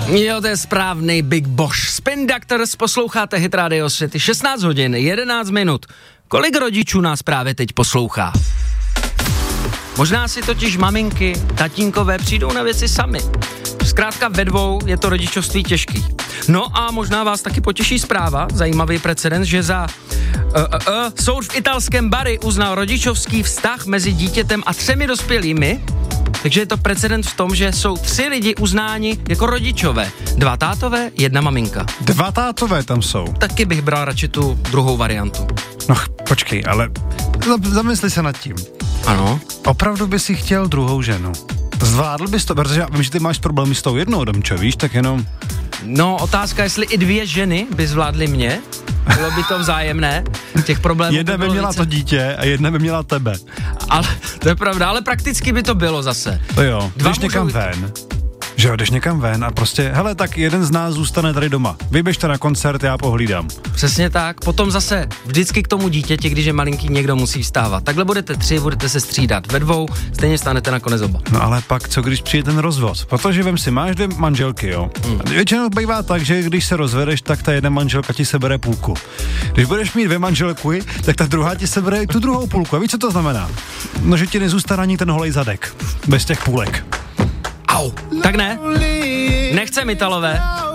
Jo, to je správný Big Boss. Spin Doctors, posloucháte Hit Radio City, 16 hodin, 11 minut. Kolik rodičů nás právě teď poslouchá? Možná si totiž maminky, tatínkové přijdou na věci sami. Zkrátka ve dvou je to rodičovství těžký. No a možná vás taky potěší zpráva, zajímavý precedens, že soud v italském Bari uznal rodičovský vztah mezi dítětem a 3 dospělými, takže je to precedens v tom, že jsou 3 lidi uznáni jako rodičové. 2 tátové, 1 maminka. 2 tátové tam jsou. Taky bych bral radši tu druhou variantu. No počkej, ale zamysli se nad tím. Ano. Opravdu by si chtěl druhou ženu? Zvládl bys to, protože já vím, že ty máš problémy s tou jednou, Domčo, víš, tak jenom... No, otázka, jestli i 2 ženy by zvládly mě, bylo by to vzájemné, těch problémů jedna by měla to dítě a jedna by měla tebe. Ale, to je pravda, ale prakticky by to bylo zase. To jo, jdeš někam ven, že jo, jdeš někam ven a prostě, hele, tak jeden z nás zůstane tady doma. Vyběžte na koncert, já pohlídám. Přesně tak, potom zase vždycky k tomu dítěti, když je malinký, někdo musí vstávat. Takhle budete 3, budete se střídat ve 2, stejně stanete nakonec oba. No ale pak co, když přijde ten rozvod? Protože vem si, máš 2 manželky, jo. Většinou bývá tak, že když se rozvedeš, tak ta jedna manželka ti sebere půlku. Když budeš mít 2 manželky, tak ta druhá ti sebere i tu druhou půlku. A víš, co to znamená? No, že ti nezůstane ani ten holej zadek. Bez těch půlek. Au. Tak ne, nechcem Italové,